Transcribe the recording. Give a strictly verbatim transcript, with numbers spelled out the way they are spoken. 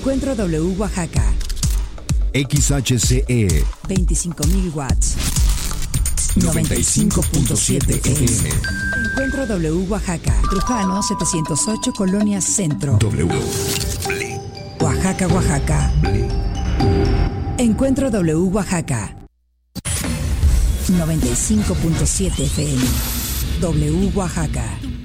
Encuentro W Oaxaca. X H C E veinticinco mil watts. noventa y cinco punto siete F M. Encuentro W Oaxaca. Trujano setecientos ocho, Colonia Centro. W. Oaxaca, Oaxaca. Encuentro W Oaxaca. noventa y cinco punto siete F M. W Oaxaca.